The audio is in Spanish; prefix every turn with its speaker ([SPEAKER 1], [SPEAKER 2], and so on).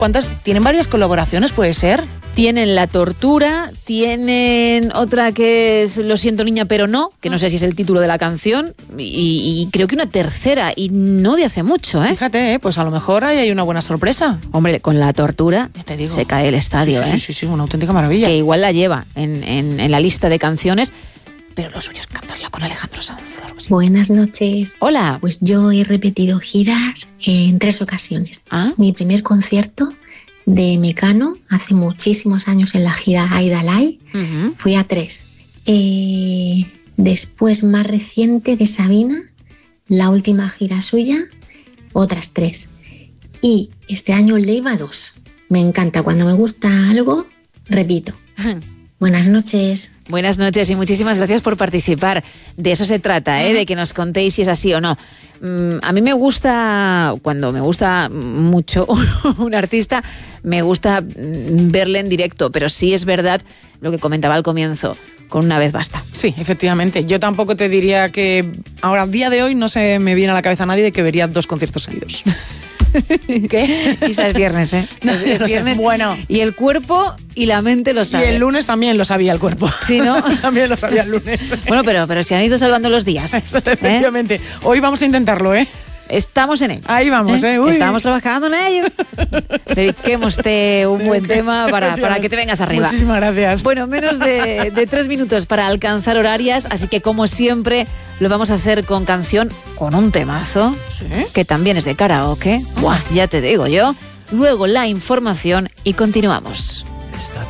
[SPEAKER 1] ¿Tienen varias colaboraciones, puede ser?
[SPEAKER 2] Tienen La Tortura, tienen otra que es Lo siento niña pero no, que no sé si es el título de la canción, y creo que una tercera, y no de hace mucho, ¿eh?
[SPEAKER 1] Fíjate, pues a lo mejor ahí hay una buena sorpresa.
[SPEAKER 2] Hombre, con La Tortura
[SPEAKER 1] te digo,
[SPEAKER 2] se cae el estadio,
[SPEAKER 1] sí, una auténtica maravilla.
[SPEAKER 2] Que igual la lleva en la lista de canciones, pero lo suyo es cantarla con Alejandro Sanz.
[SPEAKER 3] Buenas noches.
[SPEAKER 2] Hola.
[SPEAKER 3] Pues yo he repetido giras en 3 ocasiones.
[SPEAKER 2] ¿Ah?
[SPEAKER 3] Mi primer concierto de Mecano, hace muchísimos años en la gira Aida Lai, fui a 3. Después, más reciente, de Sabina, la última gira suya, otras 3. Y este año le iba a 2. Me encanta, cuando me gusta algo, repito. Buenas noches.
[SPEAKER 2] Buenas noches y muchísimas gracias por participar. De eso se trata, de que nos contéis si es así o no. A mí me gusta, cuando me gusta mucho un artista, me gusta verle en directo, pero sí es verdad lo que comentaba al comienzo, con una vez basta.
[SPEAKER 1] Sí, efectivamente. Yo tampoco te diría que ahora, a día de hoy, no se me viene a la cabeza nadie de que vería 2 conciertos seguidos. ¿Qué?
[SPEAKER 2] Isa, es viernes, ¿eh? Es viernes.
[SPEAKER 1] Bueno.
[SPEAKER 2] Y el cuerpo y la mente lo saben.
[SPEAKER 1] Y el lunes también lo sabía el cuerpo.
[SPEAKER 2] Sí, ¿no?
[SPEAKER 1] También lo sabía el lunes.
[SPEAKER 2] Bueno, pero se han ido salvando los días.
[SPEAKER 1] Eso, efectivamente. Hoy vamos a intentarlo, ¿eh?
[SPEAKER 2] Estamos en ello.
[SPEAKER 1] Ahí vamos, ¿eh? Uy.
[SPEAKER 2] Estamos trabajando en ello. Dediquémoste un buen tema para que te vengas arriba.
[SPEAKER 1] Muchísimas gracias.
[SPEAKER 2] Bueno, menos de 3 minutos para alcanzar horarias, así que como siempre lo vamos a hacer con canción, con un temazo,
[SPEAKER 1] ¿sí?
[SPEAKER 2] Que también es de karaoke. Buah, ya te digo yo. Luego la información y continuamos.
[SPEAKER 4] Esta